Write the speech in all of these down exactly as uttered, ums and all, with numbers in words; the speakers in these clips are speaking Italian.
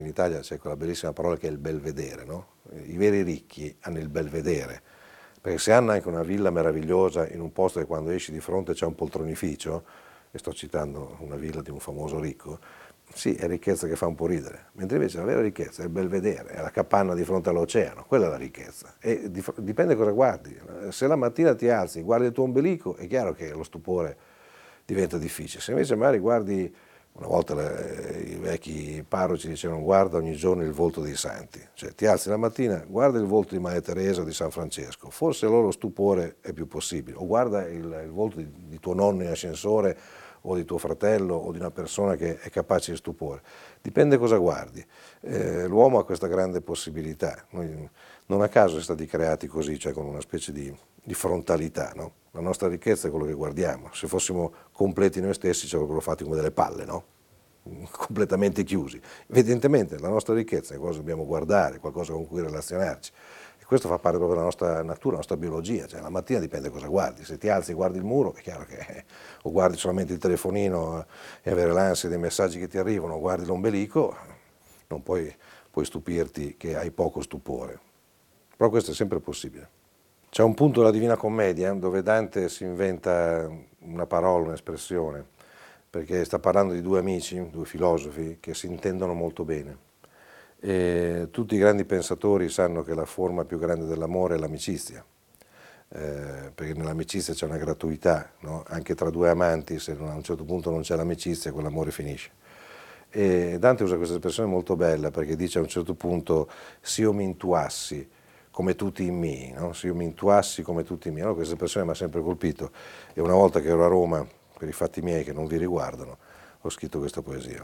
In Italia c'è quella bellissima parola che è il belvedere, no? I veri ricchi hanno il belvedere, perché se hanno anche una villa meravigliosa in un posto che quando esci di fronte c'è un poltronificio, e sto citando una villa di un famoso ricco, sì, è ricchezza che fa un po' ridere, mentre invece la vera ricchezza è il belvedere, è la capanna di fronte all'oceano, quella è la ricchezza. E dipende cosa guardi. Se la mattina ti alzi, guardi il tuo ombelico, è chiaro che lo stupore diventa difficile. Se invece magari guardi, una volta le, i vecchi parroci dicevano guarda ogni giorno il volto dei santi, cioè ti alzi la mattina, guarda il volto di Maria Teresa o di San Francesco, forse allora lo stupore è più possibile, o guarda il, il volto di, di tuo nonno in ascensore o di tuo fratello o di una persona che è capace di stupore, dipende cosa guardi. Eh, l'uomo ha questa grande possibilità, noi non a caso siamo stati creati così, cioè con una specie di, di frontalità, no? La nostra ricchezza è quello che guardiamo, se fossimo completi noi stessi ci avrebbero fatti come delle palle, no? Completamente chiusi. Evidentemente la nostra ricchezza è qualcosa che dobbiamo guardare, qualcosa con cui relazionarci. E questo fa parte proprio della nostra natura, della nostra biologia, cioè la mattina dipende cosa guardi, se ti alzi e guardi il muro è chiaro che o guardi solamente il telefonino e avere l'ansia dei messaggi che ti arrivano, o guardi l'ombelico, non puoi, puoi stupirti che hai poco stupore. Però questo è sempre possibile. C'è un punto della Divina Commedia dove Dante si inventa una parola, un'espressione, perché sta parlando di due amici, due filosofi, che si intendono molto bene. E tutti i grandi pensatori sanno che la forma più grande dell'amore è l'amicizia, eh, perché nell'amicizia c'è una gratuità, no? Anche tra due amanti, se a un certo punto non c'è l'amicizia, quell'amore finisce. E Dante usa questa espressione molto bella, perché dice a un certo punto, se io mi intuassi come tutti i miei, no? Se io mi intuassi come tutti i miei, no? Questa espressione mi ha sempre colpito, e una volta che ero a Roma, per i fatti miei che non vi riguardano, ho scritto questa poesia.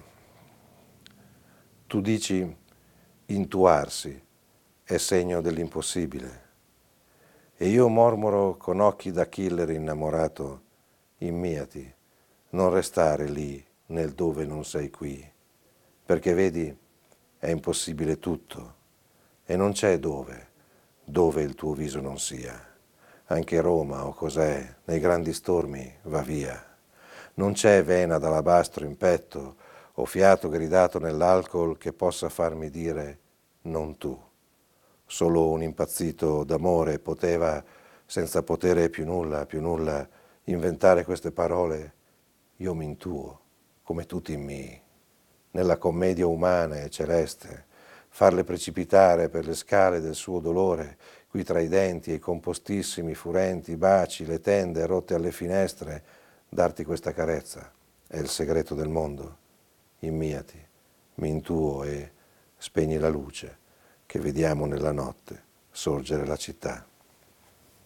Tu dici intuarsi è segno dell'impossibile, e io mormoro con occhi da killer innamorato, immiati, non restare lì nel dove non sei qui, perché vedi, è impossibile tutto, e non c'è dove, dove il tuo viso non sia. Anche Roma, o cos'è, nei grandi stormi va via. Non c'è vena d'alabastro in petto, o fiato gridato nell'alcol che possa farmi dire non tu. Solo un impazzito d'amore poteva, senza potere più nulla, più nulla, inventare queste parole. Io mi intuo, come tutti i miei, nella commedia umana e celeste, farle precipitare per le scale del suo dolore, qui tra i denti e i compostissimi furenti baci, le tende rotte alle finestre, darti questa carezza è il segreto del mondo. Immiati, mi intuo e spegni la luce che vediamo nella notte sorgere la città.